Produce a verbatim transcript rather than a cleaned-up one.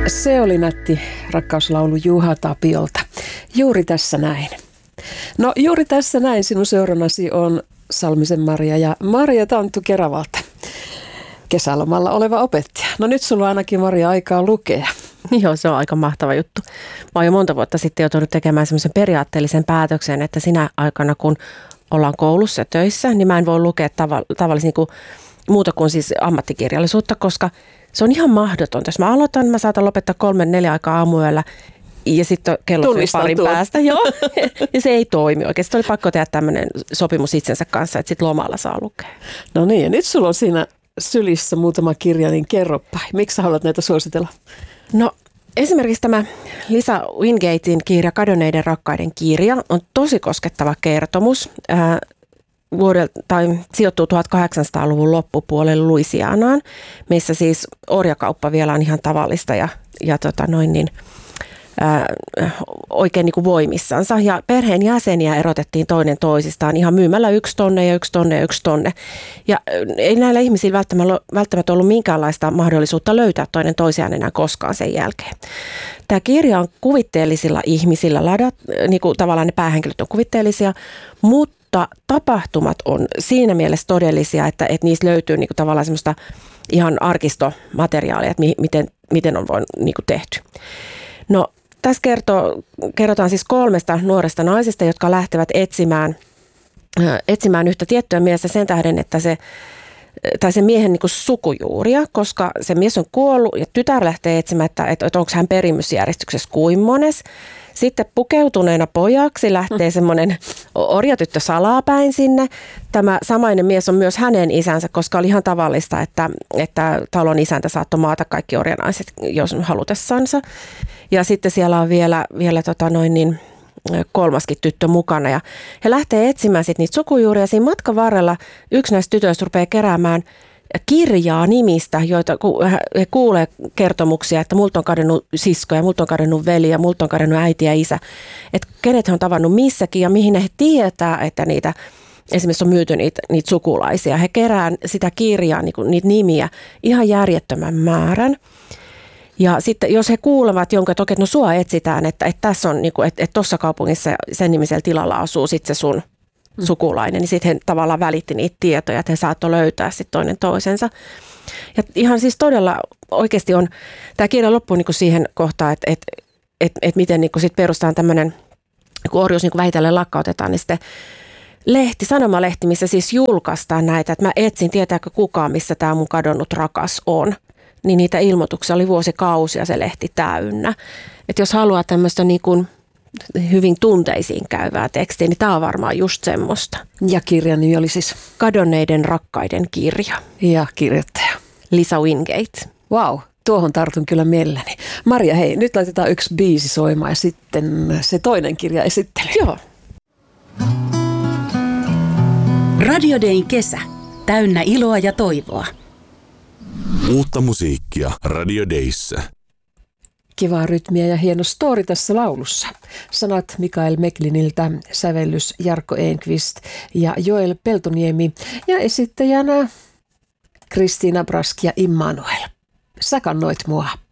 Se oli nätti rakkauslaulu Juha Tapiolta. Juuri tässä näin. No juuri tässä näin sinun seurannasi on Salmisen Maria ja Maria Tanttu Keravalta. Kesälomalla oleva opettaja. No nyt sulla on ainakin, Maria, aikaa lukea. Joo, se on aika mahtava juttu. Mä oon jo monta vuotta sitten joutunut tekemään semmoisen periaatteellisen päätöksen, että sinä aikana, kun ollaan koulussa ja töissä, niin mä en voi lukea tavall- tavallisesti niin kuin muuta kuin siis ammattikirjallisuutta, koska se on ihan mahdotonta. Jos mä aloitan, mä saatan lopettaa kolme, neljä aikaa aamuyöllä ja sitten kello parin tuon päästä. Joo, ja se ei toimi oikein. Sitten oli pakko tehdä tämmöinen sopimus itsensä kanssa, että sitten lomalla saa lukea. No niin, ja nyt sulla on siinä sylissä muutama kirja, niin kerropa. Miksi sä haluat näitä suositella? No esimerkiksi tämä Lisa Wingatein kirja, Kadonneiden rakkaiden kirja, on tosi koskettava kertomus. Ää, vuodelta, tai sijoittuu tuhatkahdeksansataaluvun loppupuolelle Louisianaan, missä siis orjakauppa vielä on ihan tavallista ja, ja tota noin niin, ää, oikein niin kuin voimissansa. Ja perheen jäseniä erotettiin toinen toisistaan ihan myymällä yksi tonne ja yksi tonne ja yksi tonne. Ja ei näillä ihmisillä välttämättä, välttämättä ollut minkäänlaista mahdollisuutta löytää toinen toisiaan enää koskaan sen jälkeen. Tämä kirja on kuvitteellisilla ihmisillä ladat, niin kuin tavallaan ne päähenkilöt on kuvitteellisia, mutta Mutta tapahtumat on siinä mielessä todellisia, että, että niistä löytyy niin kuin tavallaan semmoista ihan arkistomateriaalia, että mi, miten, miten on voinut niin kuin tehty. No, tässä kertoo, kerrotaan siis kolmesta nuoresta naisesta, jotka lähtevät etsimään, äh, etsimään yhtä tiettyä miestä sen tähden, että se, tai sen miehen niin kuin sukujuuria, koska se mies on kuollut ja tytär lähtee etsimään, että, että, että onko hän perimysjärjestyksessä kuin mones. Sitten pukeutuneena pojaksi lähtee semmoinen orjatyttö salapäin sinne. Tämä samainen mies on myös hänen isänsä, koska oli ihan tavallista, että, että talon isäntä saattoi maata kaikki orjanaiset, jos halutessansa. Ja sitten siellä on vielä, vielä tota noin niin, kolmaskin tyttö mukana. Ja he lähtee etsimään sitten niitä sukujuuria. Siinä matkan varrella yksi näistä tytöistä rupeaa keräämään kirjaa nimistä, joita he kuulee kertomuksia, että multa on kadonnut sisko ja multa on kadonnut veli ja multa on kadonnut äiti ja isä. Että kenet he on tavannut missäkin ja mihin he tietää, että niitä esimerkiksi on myyty niitä, niitä sukulaisia. He kerää sitä kirjaa, niitä nimiä ihan järjettömän määrän. Ja sitten jos he kuulevat jonkun, että okei, no sua etsitään, että, että tässä on, että, että tuossa kaupungissa sen nimisellä tilalla asuu sitten se sun sukulainen, niin sitten he tavallaan välitti niitä tietoja, että he saattoi löytää sitten toinen toisensa. Ja ihan siis todella oikeasti on, tämä kirja loppuu niin kuin siihen kohtaan, että, että, että, että miten niin kuin sit perustetaan tämmöinen, kun orjuus niin kuin vähitellen lakkautetaan, niin sitten lehti, sanomalehti, missä siis julkaistaan näitä, että mä etsin, tietääkö kukaan, missä tämä mun kadonnut rakas on. Niin niitä ilmoituksia oli vuosikausia se lehti täynnä. Että jos haluaa tämmöistä niin kuin hyvin tunteisiin käyvää tekstiä, niin tämä on varmaan just semmoista. Ja kirjan nimi oli siis? Kadonneiden rakkaiden kirja. Ja kirjoittaja? Lisa Wingate. Vau, tuohon tartun kyllä mielelläni. Maria, hei, nyt laitetaan yksi biisi soimaan ja sitten se toinen kirja esittely. Joo. Radio Dayn kesä. Täynnä iloa ja toivoa. Uutta musiikkia Radio Dayssä. Kivaa rytmiä ja hieno story tässä laulussa. Sanat Mikael Mekliniltä, sävellys Jarkko Enqvist ja Joel Peltoniemi ja esittäjänä Kristiina Brask ja Immanuel. Sä kannoit mua.